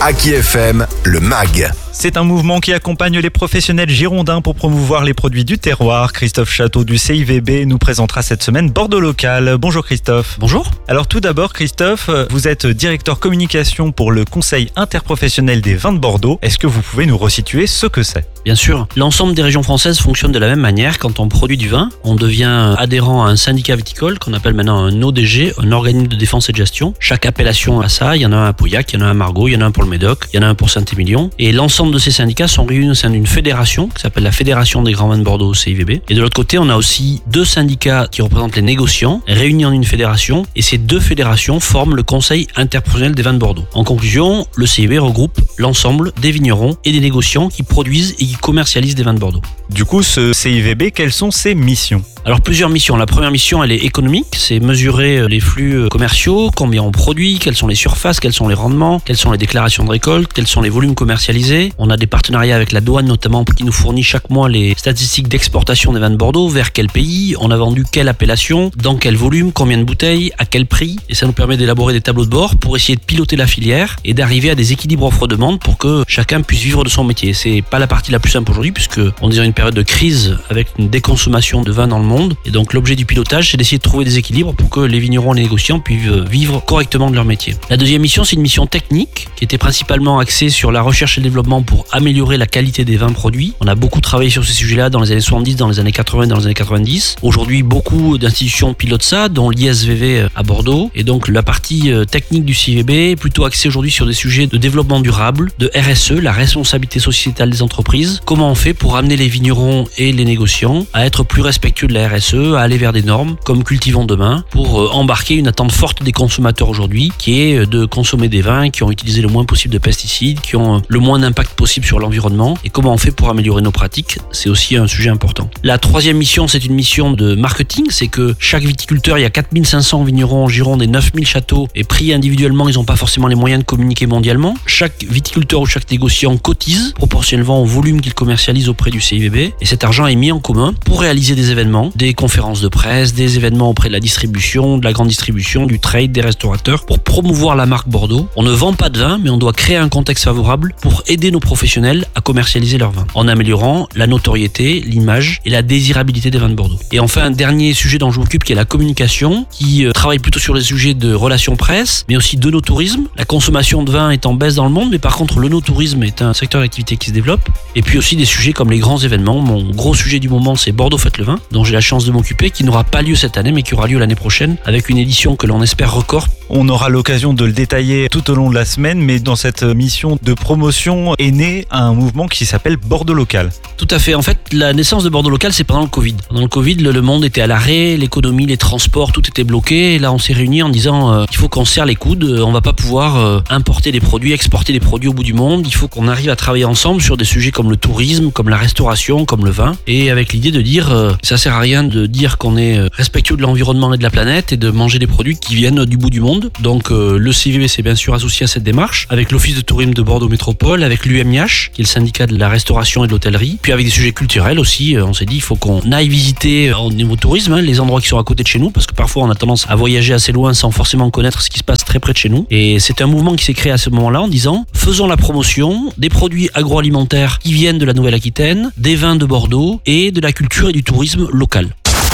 Aki FM, le MAG. C'est un mouvement qui accompagne les professionnels girondins pour promouvoir les produits du terroir. Christophe Château du CIVB nous présentera cette semaine Bordeaux Local. Bonjour Christophe. Bonjour. Alors tout d'abord Christophe, vous êtes directeur communication pour le Conseil interprofessionnel des vins de Bordeaux. Est-ce que vous pouvez nous resituer ce que c'est ? Bien sûr, l'ensemble des régions françaises fonctionne de la même manière. Quand on produit du vin, on devient adhérent à un syndicat viticole qu'on appelle maintenant un ODG, un organisme de défense et de gestion. Chaque appellation a ça, il y en a un à Pauillac, il y en a un à Margaux, il y en a un pour le Médoc, il y en a un pour Saint-Émilion. Et l'ensemble de ces syndicats sont réunis au sein d'une fédération qui s'appelle la Fédération des Grands Vins de Bordeaux, CIVB. Et de l'autre côté, on a aussi deux syndicats qui représentent les négociants, réunis en une fédération. Et ces deux fédérations forment le Conseil interprofessionnel des vins de Bordeaux. En conclusion, le CIVB regroupe l'ensemble des vignerons et des négociants qui produisent et qui commercialisent des vins de Bordeaux. Du coup, ce CIVB, quelles sont ses missions ? Alors plusieurs missions. La première mission, elle est économique, c'est mesurer les flux commerciaux, combien on produit, quelles sont les surfaces, quels sont les rendements, quelles sont les déclarations de récolte, quels sont les volumes commercialisés. On a des partenariats avec la douane notamment qui nous fournit chaque mois les statistiques d'exportation des vins de Bordeaux, vers quel pays, on a vendu quelle appellation, dans quel volume, combien de bouteilles, à quel prix. Et ça nous permet d'élaborer des tableaux de bord pour essayer de piloter la filière et d'arriver à des équilibres offre-demande pour que chacun puisse vivre de son métier. C'est pas la partie la plus simple aujourd'hui puisque on est dans une période de crise avec une déconsommation de vin dans le monde. Et donc l'objet du pilotage, c'est d'essayer de trouver des équilibres pour que les vignerons et les négociants puissent vivre correctement de leur métier. La deuxième mission, c'est une mission technique qui était principalement axée sur la recherche et le développement pour améliorer la qualité des vins produits. On a beaucoup travaillé sur ces sujets-là dans les années 70, dans les années 80, dans les années 90. Aujourd'hui, beaucoup d'institutions pilotent ça, dont l'ISVV à Bordeaux. Et donc la partie technique du CIVB est plutôt axée aujourd'hui sur des sujets de développement durable, de RSE, la responsabilité sociétale des entreprises. Comment on fait pour amener les vignerons et les négociants à être plus respectueux de la RSE, à aller vers des normes comme Cultivons demain pour embarquer une attente forte des consommateurs aujourd'hui qui est de consommer des vins qui ont utilisé le moins possible de pesticides, qui ont le moins d'impact possible sur l'environnement. Et comment on fait pour améliorer nos pratiques, c'est aussi un sujet important. La troisième mission, c'est une mission de marketing, c'est que chaque viticulteur, il y a 4500 vignerons en Gironde et 9000 châteaux, et pris individuellement, ils n'ont pas forcément les moyens de communiquer mondialement. Chaque viticulteur ou chaque négociant cotise proportionnellement au volume qu'il commercialise auprès du CIVB, et cet argent est mis en commun pour réaliser des événements, des conférences de presse, des événements auprès de la distribution, de la grande distribution, du trade, des restaurateurs, pour promouvoir la marque Bordeaux. On ne vend pas de vin, mais on doit créer un contexte favorable pour aider nos professionnels à commercialiser leurs vins, en améliorant la notoriété, l'image et la désirabilité des vins de Bordeaux. Et enfin, un dernier sujet dont je m'occupe, qui est la communication, qui travaille plutôt sur les sujets de relations presse, mais aussi d'œnotourisme. La consommation de vin est en baisse dans le monde, mais par contre, l'œnotourisme est un secteur d'activité qui se développe. Et puis aussi des sujets comme les grands événements. Mon gros sujet du moment, c'est Bordeaux Fête le Vin, dont j'ai la chance de m'occuper, qui n'aura pas lieu cette année, mais qui aura lieu l'année prochaine, avec une édition que l'on espère record. On aura l'occasion de le détailler tout au long de la semaine, mais dans cette mission de promotion est né un mouvement qui s'appelle Bordeaux Local. Tout à fait. En fait, la naissance de Bordeaux Local, c'est pendant le Covid. Pendant le Covid, le monde était à l'arrêt, l'économie, les transports, tout était bloqué. Et là, on s'est réunis en disant il faut qu'on serre les coudes. On va pas pouvoir importer des produits, exporter des produits au bout du monde. Il faut qu'on arrive à travailler ensemble sur des sujets comme le tourisme, comme la restauration, comme le vin. Et avec l'idée de dire ça sert à rien de dire qu'on est respectueux de l'environnement et de la planète et de manger des produits qui viennent du bout du monde. Donc le CIVB s'est bien sûr associé à cette démarche avec l'Office de tourisme de Bordeaux Métropole, avec l'UMIH qui est le syndicat de la restauration et de l'hôtellerie, puis avec des sujets culturels aussi. On s'est dit il faut qu'on aille visiter au niveau tourisme les endroits qui sont à côté de chez nous, parce que parfois on a tendance à voyager assez loin sans forcément connaître ce qui se passe très près de chez nous. Et c'est un mouvement qui s'est créé à ce moment-là en disant faisons la promotion des produits agroalimentaires qui viennent de la Nouvelle-Aquitaine, des vins de Bordeaux et de la culture et du tourisme local.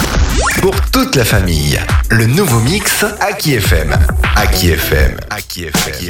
Pour toute la famille, le nouveau mix Aki FM. Aki FM. Aki FM.